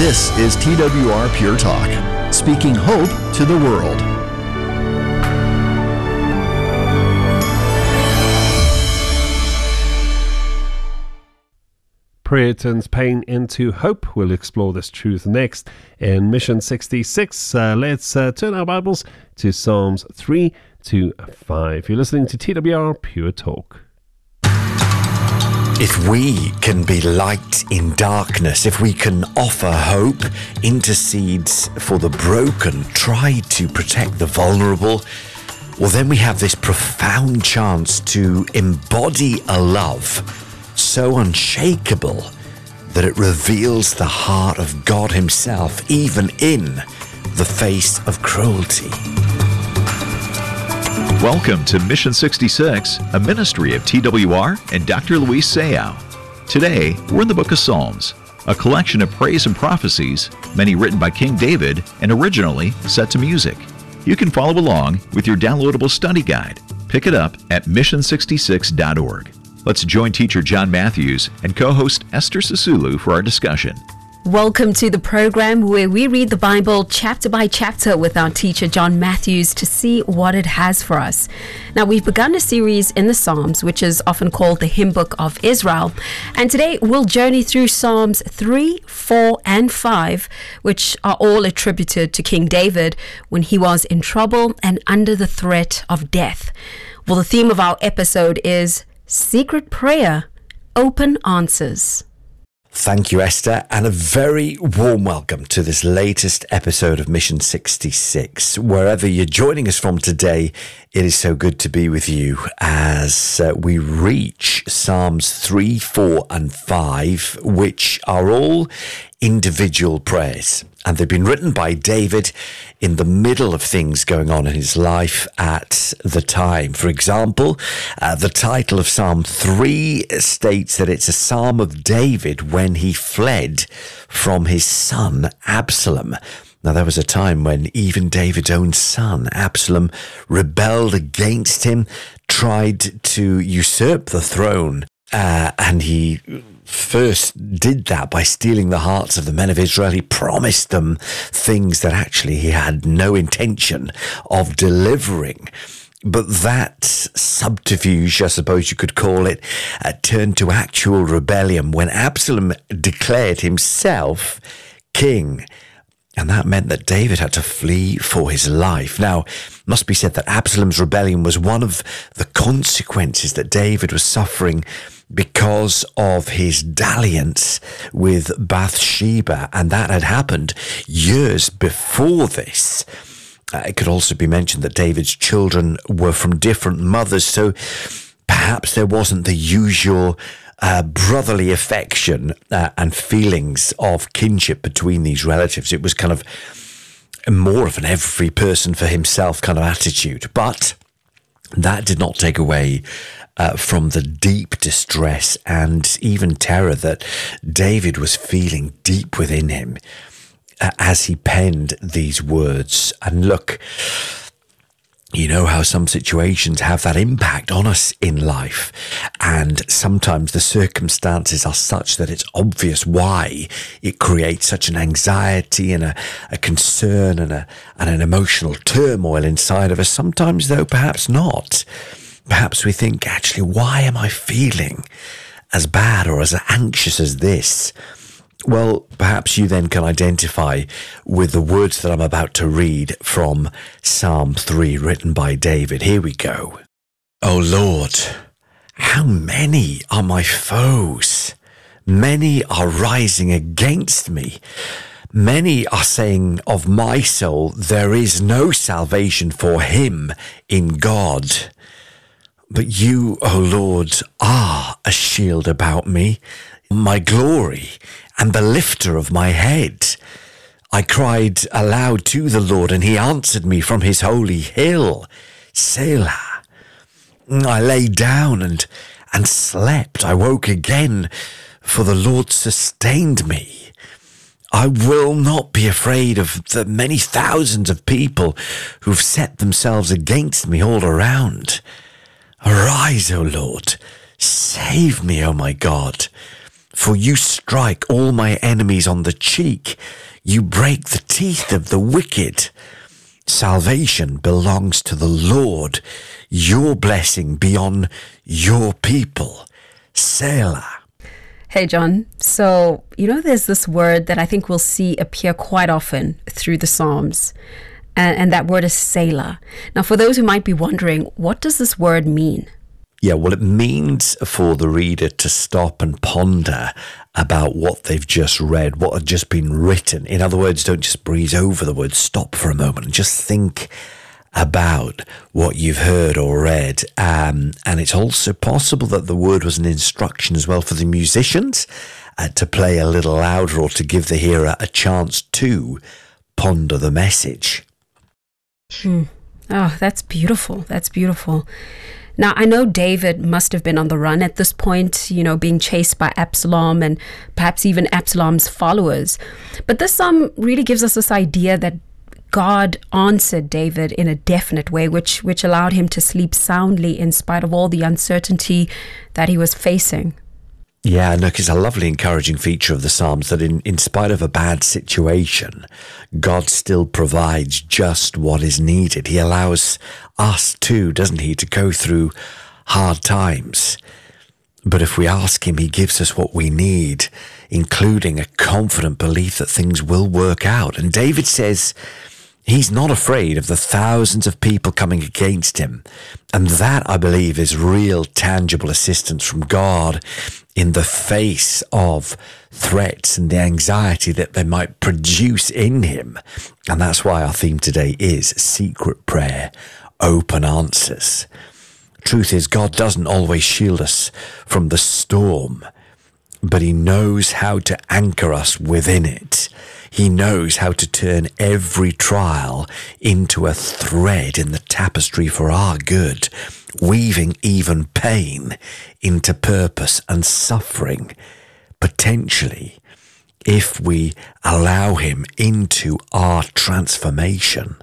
This is TWR Pure Talk, speaking hope to the world. Prayer turns pain into hope. We'll explore this truth next in Mission 66. Let's turn our Bibles to Psalms 3 to 5. You're listening to TWR Pure Talk. If we can be light in darkness, if we can offer hope, intercedes for the broken, try to protect the vulnerable, well, then we have this profound chance to embody a love so unshakable that it reveals the heart of God Himself, even in the face of cruelty. Welcome to Mission 66, a ministry of TWR and Dr. Luis Sayao. Today, we're in the book of Psalms, a collection of praise and prophecies, many written by King David and originally set to music. You can follow along with your downloadable study guide. Pick it up at mission66.org. Let's join teacher John Matthews and co-host Esther Sisulu for our discussion. Welcome to the program where we read the Bible chapter by chapter with our teacher John Matthews to see what it has for us. Now, we've begun a series in the Psalms, which is often called the Hymn Book of Israel. And today we'll journey through Psalms 3, 4, and 5, which are all attributed to King David when he was in trouble and under the threat of death. Well, the theme of our episode is Secret Prayer, Open Answers. Thank you, Esther, and a very warm welcome to this latest episode of Mission 66. Wherever you're joining us from today, it is so good to be with you as we reach Psalms 3, 4, and 5, which are all individual prayers. And they've been written by David in the middle of things going on in his life at the time. For example, the title of Psalm 3 states that it's a psalm of David when he fled from his son Absalom. Now, there was a time when even David's own son, Absalom, rebelled against him, tried to usurp the throne, and he first did that by stealing the hearts of the men of Israel. He promised them things that actually he had no intention of delivering. But that subterfuge, I suppose you could call it, turned to actual rebellion when Absalom declared himself king. And that meant that David had to flee for his life. Now, it must be said that Absalom's rebellion was one of the consequences that David was suffering because of his dalliance with Bathsheba, and that had happened years before this. It could also be mentioned that David's children were from different mothers, so perhaps there wasn't the usual brotherly affection and feelings of kinship between these relatives. It was kind of more of an every person for himself kind of attitude. But that did not take away from the deep distress and even terror that David was feeling deep within him as he penned these words. And look, you know how some situations have that impact on us in life, and sometimes the circumstances are such that it's obvious why it creates such an anxiety and a concern and an emotional turmoil inside of us. Sometimes, though, perhaps not. Perhaps we think, actually, why am I feeling as bad or as anxious as this? Well, perhaps you then can identify with the words that I'm about to read from Psalm 3, written by David. Here we go. O Lord, how many are my foes? Many are rising against me. Many are saying of my soul, there is no salvation for him in God. But you, O Lord, are a shield about me, my glory, and the lifter of my head. I cried aloud to the Lord, and he answered me from his holy hill. Selah. I lay down and slept. I woke again, for the Lord sustained me. I will not be afraid of the many thousands of people who've set themselves against me all around. Arise, O Lord, save me, O my God. For you strike all my enemies on the cheek. You break the teeth of the wicked. Salvation belongs to the Lord. Your blessing be on your people. Selah. Hey, John. So, there's this word that I think we'll see appear quite often through the Psalms, and that word is Selah. Now, for those who might be wondering, what does this word mean? Yeah, well, it means for the reader to stop and ponder about what they've just read, what had just been written. In other words, don't just breeze over the word. Stop for a moment and just think about what you've heard or read. And it's also possible that the word was an instruction as well for the musicians to play a little louder or to give the hearer a chance to ponder the message. Oh, that's beautiful. That's beautiful. Now, I know David must have been on the run at this point, being chased by Absalom and perhaps even Absalom's followers. But this psalm really gives us this idea that God answered David in a definite way, which allowed him to sleep soundly in spite of all the uncertainty that he was facing. Yeah, look, it's a lovely, encouraging feature of the Psalms that in spite of a bad situation, God still provides just what is needed. He allows us too, doesn't he, to go through hard times. But if we ask him, he gives us what we need, including a confident belief that things will work out. And David says he's not afraid of the thousands of people coming against him. And that, I believe, is real, tangible assistance from God in the face of threats and the anxiety that they might produce in him. And that's why our theme today is secret prayer, open answers. Truth is, God doesn't always shield us from the storm, but he knows how to anchor us within it. He knows how to turn every trial into a thread in the tapestry for our good, weaving even pain into purpose and suffering, potentially, if we allow him into our transformation.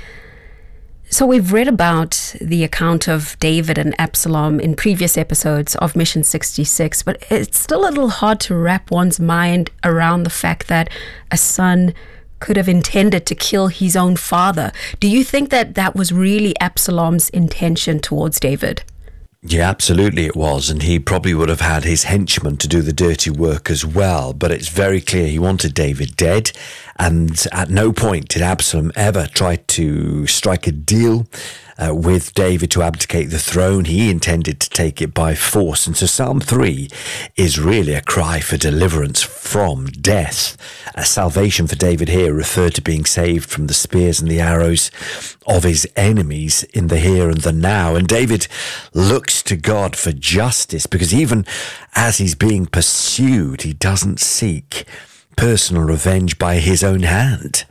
So we've read about the account of David and Absalom in previous episodes of Mission 66, but it's still a little hard to wrap one's mind around the fact that a son could have intended to kill his own father. Do you think that was really Absalom's intention towards David? Yeah, absolutely it was, and he probably would have had his henchmen to do the dirty work as well, but it's very clear he wanted David dead, and at no point did Absalom ever try to strike a deal with David to abdicate the throne. He intended to take it by force, and so Psalm 3 is really a cry for deliverance from death. A salvation for David here referred to being saved from the spears and the arrows of his enemies in the here and the now. And David looks to God for justice, because even as he's being pursued, he doesn't seek personal revenge by his own hand.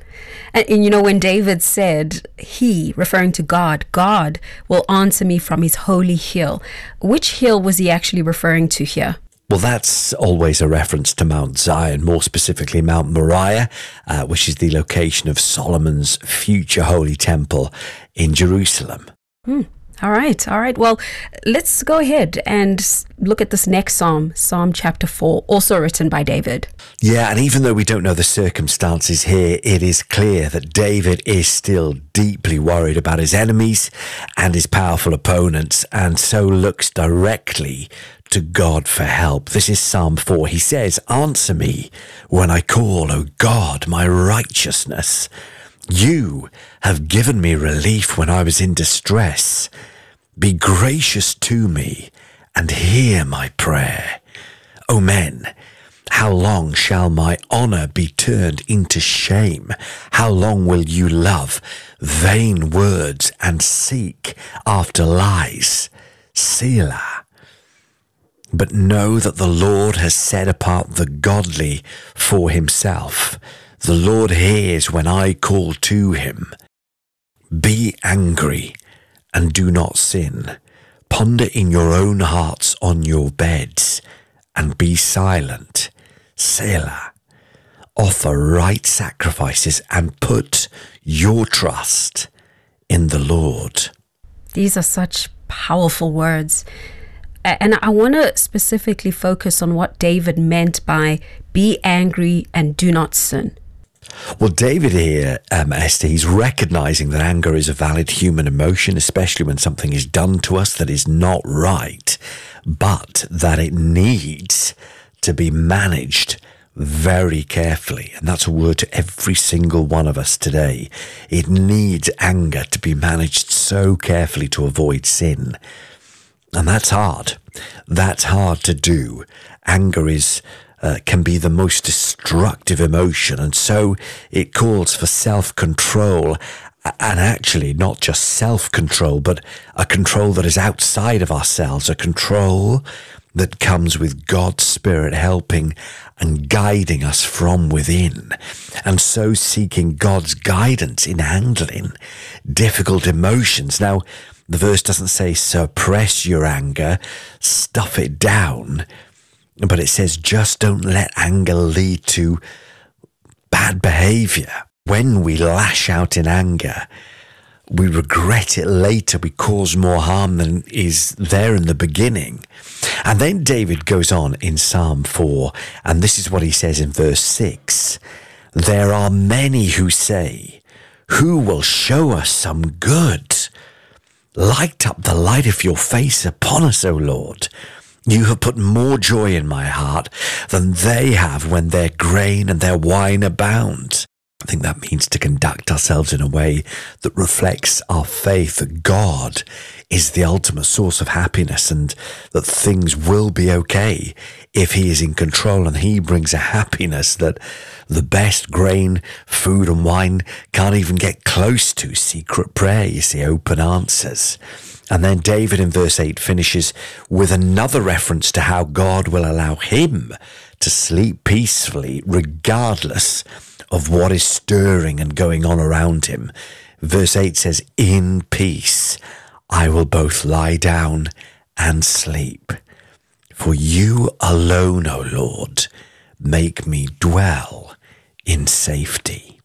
And when David said, he, referring to God will answer me from his holy hill, which hill was he actually referring to here? Well, that's always a reference to Mount Zion, more specifically Mount Moriah, which is the location of Solomon's future holy temple in Jerusalem. All right. Well, let's go ahead and look at this next psalm, Psalm chapter 4, also written by David. Yeah, and even though we don't know the circumstances here, it is clear that David is still deeply worried about his enemies and his powerful opponents, and so looks directly to God for help. This is Psalm 4. He says, "Answer me when I call, O God, my righteousness. You have given me relief when I was in distress. Be gracious to me and hear my prayer. O men, how long shall my honor be turned into shame? How long will you love vain words and seek after lies? Selah. But know that the Lord has set apart the godly for himself. The Lord hears when I call to him. Be angry and do not sin. Ponder in your own hearts on your beds and be silent. Selah. Offer right sacrifices and put your trust in the Lord." These are such powerful words. And I want to specifically focus on what David meant by be angry and do not sin. Well, David here, Esther, he's recognizing that anger is a valid human emotion, especially when something is done to us that is not right, but that it needs to be managed very carefully. And that's a word to every single one of us today. It needs anger to be managed so carefully to avoid sin. And that's hard. That's hard to do. Anger can be the most destructive emotion, and so it calls for self-control, and actually not just self-control, but a control that is outside of ourselves, a control that comes with God's Spirit helping and guiding us from within, and so seeking God's guidance in handling difficult emotions. Now, the verse doesn't say suppress your anger, stuff it down, but it says just don't let anger lead to bad behavior. When we lash out in anger, we regret it later. We cause more harm than is there in the beginning. And then David goes on in Psalm 4, and this is what he says in verse 6. There are many who say, who will show us some good? Light up the light of your face upon us, O Lord. You have put more joy in my heart than they have when their grain and their wine abound. I think that means to conduct ourselves in a way that reflects our faith that God is the ultimate source of happiness and that things will be okay if he is in control, and he brings a happiness that the best grain, food and wine can't even get close to. Secret prayer, you see, open answers. And then David in verse 8 finishes with another reference to how God will allow him to sleep peacefully regardless of what is stirring and going on around him. Verse 8 says, in peace I will both lie down and sleep. For you alone, O Lord, make me dwell in safety.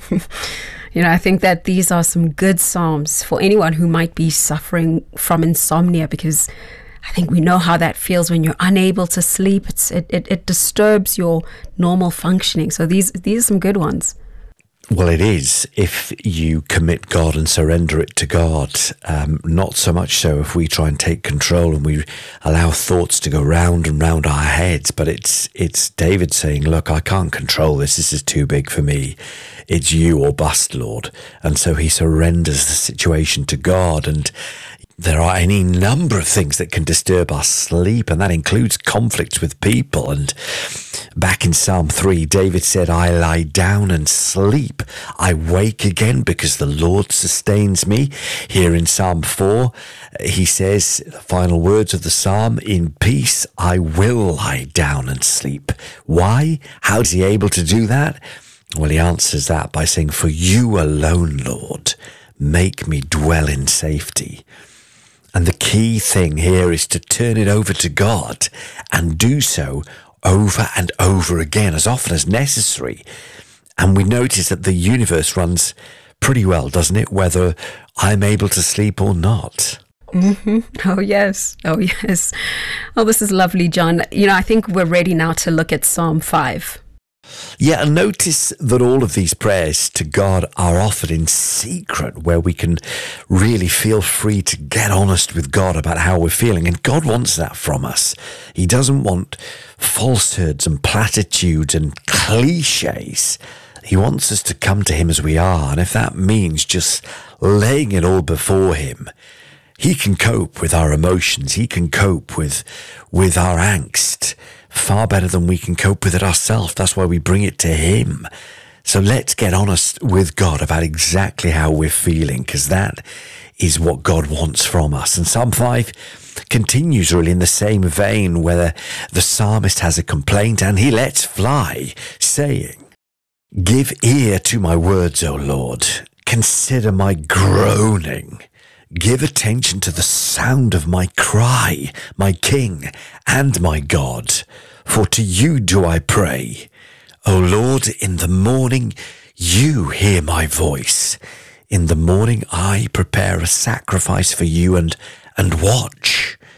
I think that these are some good Psalms for anyone who might be suffering from insomnia, because I think we know how that feels when you're unable to sleep. It disturbs your normal functioning. So these are some good ones. Well, it is if you commit God and surrender it to God. Not so much so if we try and take control and we allow thoughts to go round and round our heads. But it's David saying, look, I can't control this. This is too big for me. It's you or bust, Lord. And so he surrenders the situation to God. And there are any number of things that can disturb our sleep, and that includes conflicts with people. And back in Psalm 3, David said, I lie down and sleep. I wake again because the Lord sustains me. Here in Psalm 4, he says, the final words of the psalm, in peace I will lie down and sleep. Why? How is he able to do that? Well, he answers that by saying, for you alone, Lord, make me dwell in safety. And the key thing here is to turn it over to God and do so over and over again, as often as necessary. And we notice that the universe runs pretty well, doesn't it? Whether I'm able to sleep or not. Mm-hmm. Oh, yes. Oh, yes. Oh, this is lovely, John. I think we're ready now to look at Psalm 5. Yeah, and notice that all of these prayers to God are offered in secret, where we can really feel free to get honest with God about how we're feeling. And God wants that from us. He doesn't want falsehoods and platitudes and cliches. He wants us to come to him as we are. And if that means just laying it all before him, he can cope with our emotions. He can cope with our angst far better than we can cope with it ourselves. That's why we bring it to him. So let's get honest with God about exactly how we're feeling, because that is what God wants from us. And Psalm 5 continues really in the same vein, where the psalmist has a complaint and he lets fly, saying, give ear to my words, O Lord. Consider my groaning. Give attention to the sound of my cry, my King and my God. For to you do I pray. O Lord, in the morning you hear my voice. In the morning I prepare a sacrifice for you and watch.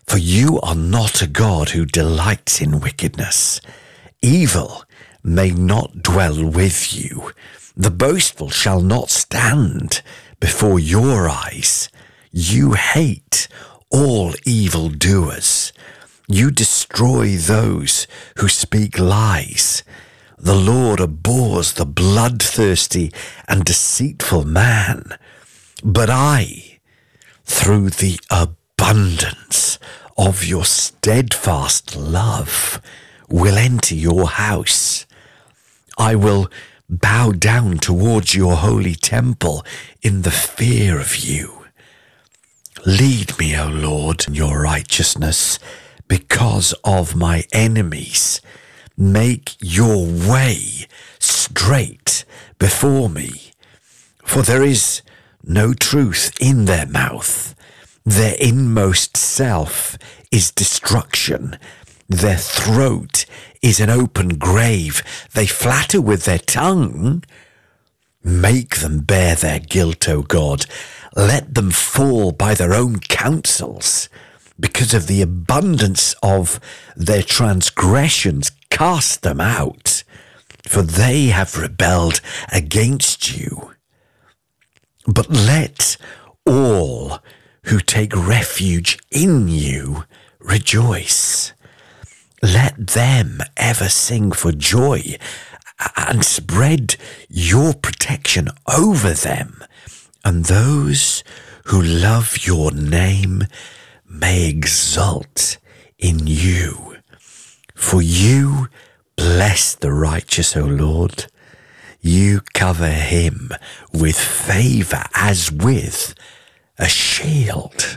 For you are not a God who delights in wickedness. Evil may not dwell with you. The boastful shall not stand before your eyes. You hate all evildoers. You destroy those who speak lies. The Lord abhors the bloodthirsty and deceitful man. But I, through the abundance of your steadfast love, will enter your house. I will bow down towards your holy temple in the fear of you. Lead me, O Lord, in your righteousness because of my enemies. Make your way straight before me, for there is no truth in their mouth. Their inmost self is destruction. Their throat is an open grave. They flatter with their tongue. Make them bear their guilt, O God. Let them fall by their own counsels. Because of the abundance of their transgressions, cast them out, for they have rebelled against you. But let all who take refuge in you rejoice. Let them ever sing for joy and spread your protection over them. And those who love your name may exult in you. For you bless the righteous, O Lord. You cover him with favor as with a shield.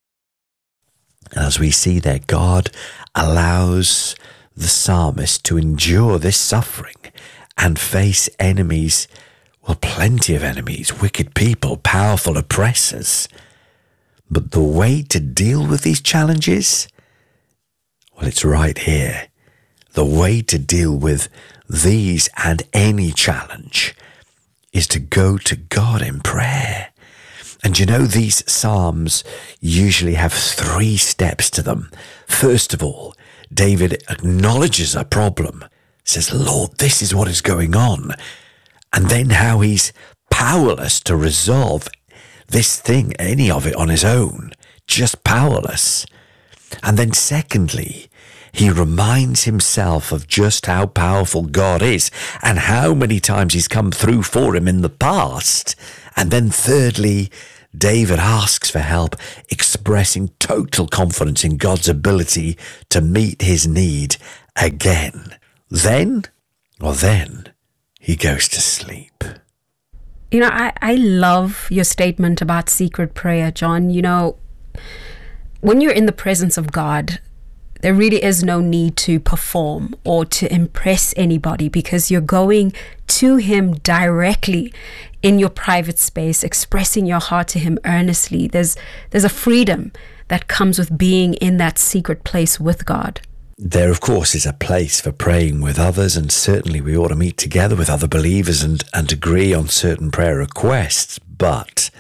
As we see there, God allows the psalmist to endure this suffering and face enemies, well, plenty of enemies, wicked people, powerful oppressors. But the way to deal with these challenges, well, it's right here. The way to deal with these and any challenge is to go to God in prayer. And you know, these psalms usually have 3 steps to them. First of all, David acknowledges a problem, says, Lord, this is what is going on. And then how he's powerless to resolve this thing, any of it on his own, just powerless. And then secondly, he reminds himself of just how powerful God is and how many times he's come through for him in the past. And then thirdly, David asks for help, expressing total confidence in God's ability to meet his need again. Then he goes to sleep. You know, I love your statement about secret prayer, John. You know, when you're in the presence of God, there really is no need to perform or to impress anybody because you're going to him directly in your private space, expressing your heart to him earnestly. There's a freedom that comes with being in that secret place with God. There, of course, is a place for praying with others, and certainly we ought to meet together with other believers and agree on certain prayer requests. But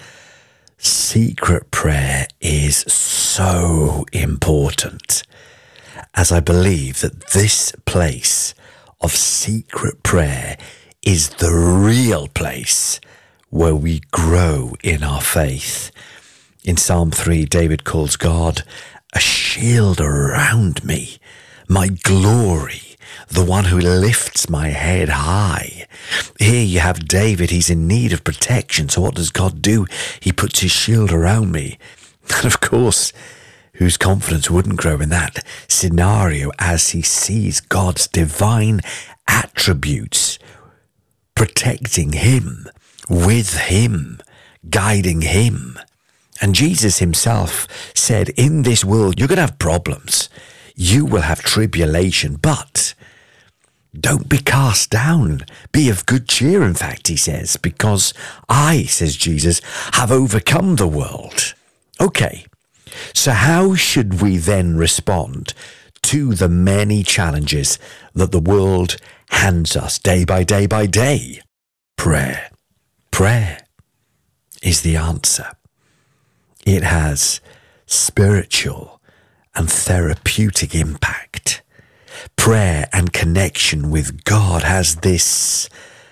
secret prayer is so important, as I believe that this place of secret prayer is the real place where we grow in our faith. In Psalm 3, David calls God a shield around me, my glory, the one who lifts my head high. Here you have David, he's in need of protection. So what does God do? He puts his shield around me. And of course, whose confidence wouldn't grow in that scenario as he sees God's divine attributes protecting him, with him, guiding him. And Jesus himself said, in this world, you're going to have problems. You will have tribulation, but don't be cast down. Be of good cheer, in fact, he says, because I, says Jesus, have overcome the world. Okay, so how should we then respond to the many challenges that the world hands us day by day by day? Prayer. Prayer is the answer. It has spiritual and therapeutic impact. Prayer and connection with God has this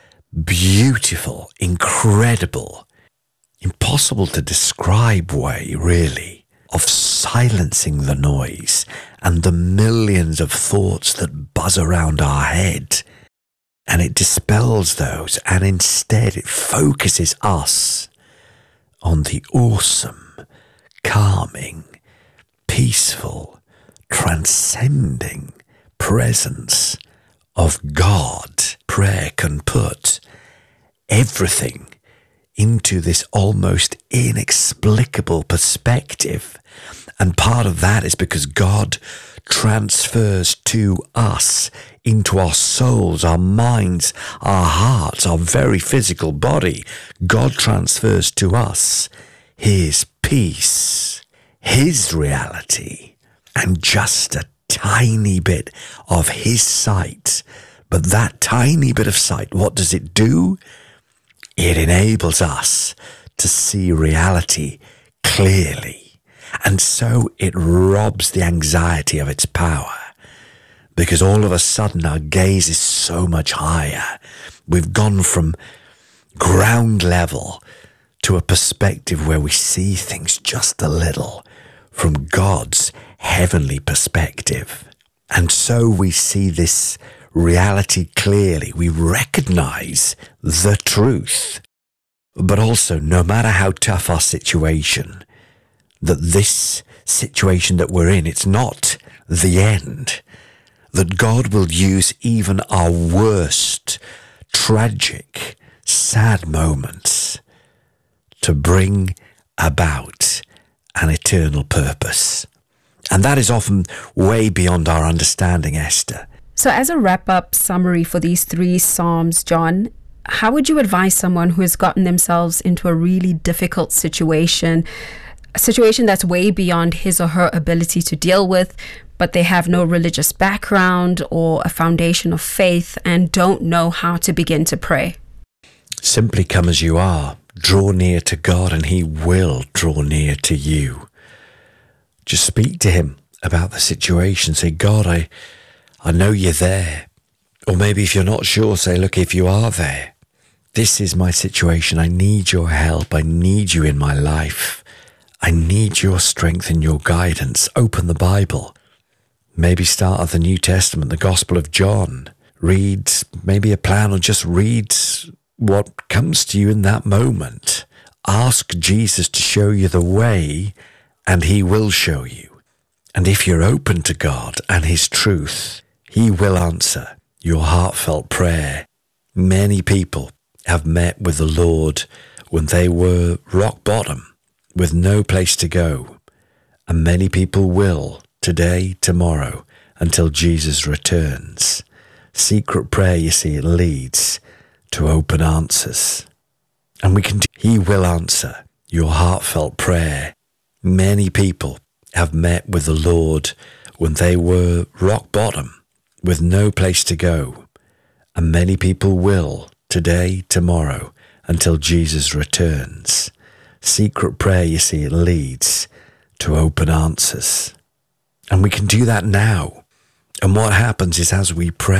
beautiful, incredible, impossible to describe way, really, of silencing the noise and the millions of thoughts that buzz around our head. And it dispels those, and instead it focuses us on the awesome, calming, peaceful, transcending presence of God. Prayer can put everything into this almost inexplicable perspective. And part of that is because God transfers to us, into our souls, our minds, our hearts, our very physical body. God transfers to us his peace, his reality, and just a tiny bit of his sight. But that tiny bit of sight, what does it do? It enables us to see reality clearly. And so it robs the anxiety of its power, because all of a sudden our gaze is so much higher. We've gone from ground level to a perspective where we see things just a little from God's heavenly perspective. And so we see this reality clearly. We recognize the truth. But also, no matter how tough our situation, that this situation that we're in, it's not the end. That God will use even our worst, tragic, sad moments to bring about an eternal purpose. And that is often way beyond our understanding, Esther. So as a wrap-up summary for these 3 Psalms, John, how would you advise someone who has gotten themselves into a really difficult situation, a situation that's way beyond his or her ability to deal with, but they have no religious background or a foundation of faith and don't know how to begin to pray? Simply come as you are. Draw near to God and he will draw near to you. Just speak to him about the situation. Say, God, I know you're there. Or maybe if you're not sure, say, look, if you are there, this is my situation. I need your help. I need you in my life. I need your strength and your guidance. Open the Bible. Maybe start at the New Testament, the Gospel of John. Read maybe a plan, or just read what comes to you in that moment. Ask Jesus to show you the way, and he will show you. And if you're open to God and his truth, he will answer your heartfelt prayer. Many people have met with the Lord when they were rock bottom, with no place to go. And many people will today, tomorrow, until Jesus returns. Secret prayer, you see, it leads to open answers. And he will answer your heartfelt prayer. Many people have met with the Lord when they were rock bottom, with no place to go. And many people will today, tomorrow, until Jesus returns. Secret prayer, you see, it leads to open answers. And we can do that now. And what happens is, as we pray,